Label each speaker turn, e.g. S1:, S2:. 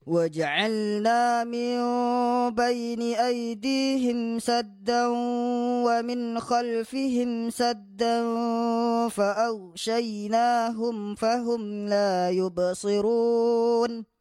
S1: وجعلنا من بين أيديهم سدا ومن خلفهم سدا فأغشيناهم فهم لا يبصرون